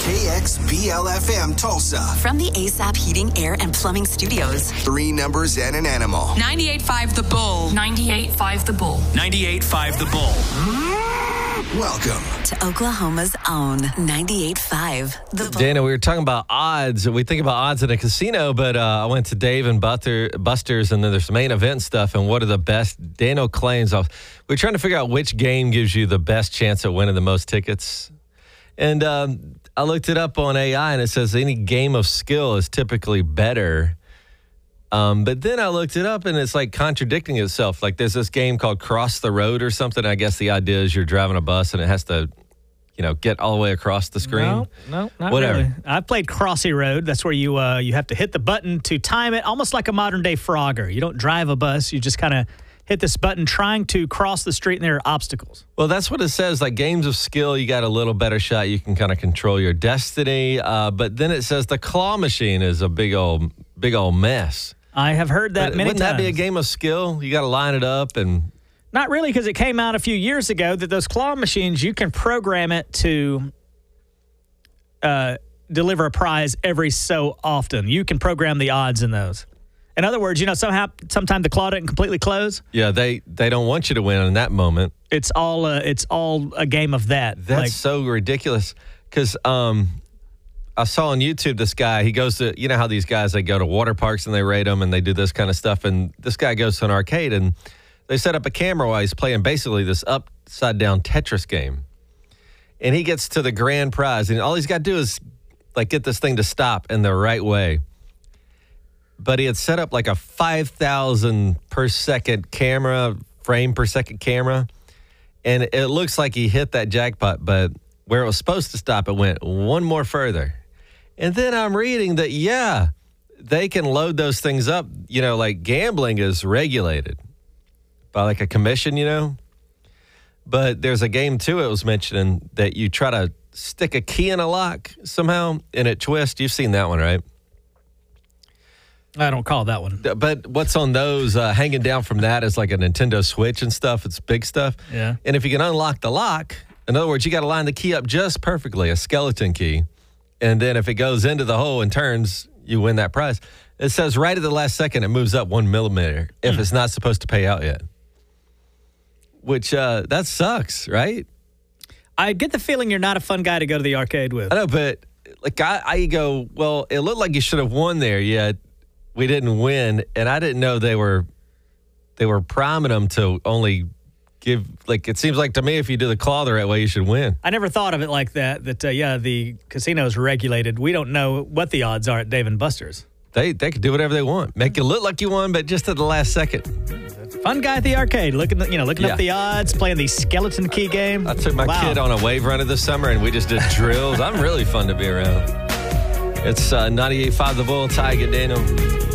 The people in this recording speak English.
KXBL-FM Tulsa. From the ASAP Heating, Air, and Plumbing Studios. 3 numbers and an animal. 98.5 The Bull. 98.5 The Bull. 98.5 The Bull. Welcome to Oklahoma's own 98.5 The Bull. Dana, we were talking about odds. We think about odds in a casino, but I went to Dave and Buster's, and then there's some main event stuff, and what are the best? Dano claims off. We're trying to figure out which game gives you the best chance at winning the most tickets. And I looked it up on AI, and it says any game of skill is typically better. But then I looked it up, and it's like contradicting itself. Like there's this game called Cross the Road or something. I guess the idea is you're driving a bus, and it has to, get all the way across the screen. No, not Whatever. really. I've played Crossy Road. That's where you have to hit the button to time it, almost like a modern-day Frogger. You don't drive a bus. You just kind of hit this button trying to cross the street, and there are obstacles. Well, that's what it says. Like games of skill, you got a little better shot. You can kind of control your destiny. But then it says the claw machine is a big old mess. I have heard that many times. Wouldn't that be a game of skill? You got to line it up and... Not really, because it came out a few years ago that those claw machines, you can program it to deliver a prize every so often. You can program the odds in those. In other words, sometimes the claw doesn't completely close. Yeah, they don't want you to win in that moment. It's all a game of that. That's so ridiculous. Because I saw on YouTube this guy, he goes to, how these guys, they go to water parks and they rate them and they do this kind of stuff. And this guy goes to an arcade and they set up a camera while he's playing basically this upside down Tetris game. And he gets to the grand prize and all he's got to do is get this thing to stop in the right way. But he had set up like a 5,000 per second frame per second camera. And it looks like he hit that jackpot, but where it was supposed to stop, it went one more further. And then I'm reading that, they can load those things up. Like gambling is regulated by like a commission, But there's a game, too, it was mentioning that you try to stick a key in a lock somehow and it twists. You've seen that one, right? I don't call that one. But what's on those hanging down from that is like a Nintendo Switch and stuff. It's big stuff. Yeah. And if you can unlock the lock, in other words, you got to line the key up just perfectly, a skeleton key. And then if it goes into the hole and turns, you win that prize. It says right at the last second, it moves up 1 millimeter if it's not supposed to pay out yet. Which, that sucks, right? I get the feeling you're not a fun guy to go to the arcade with. I know, but I go, well, it looked like you should have won there, yet we didn't win. And I didn't know they were priming them to only give, it seems like to me, if you do the claw the right way, you should win. I never thought of it like that, the casino is regulated. We don't know what the odds are at Dave & Buster's. They can do whatever they want. Make you look like you won, but just at the last second. Fun guy at the arcade, looking up the odds, playing the skeleton key game. I took my kid on a wave runner this summer, and we just did drills. I'm really fun to be around. It's 98.5 The Bull, Tiger Daniel.